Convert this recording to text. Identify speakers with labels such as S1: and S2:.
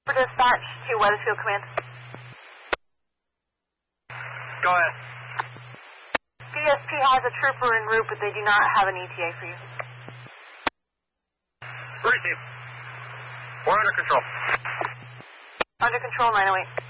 S1: Dispatch to Weathersfield Command.
S2: Go ahead.
S1: PSP has a trooper en route, but they do not have an ETA for you.
S2: Receive. We're under control.
S1: Under control, 908.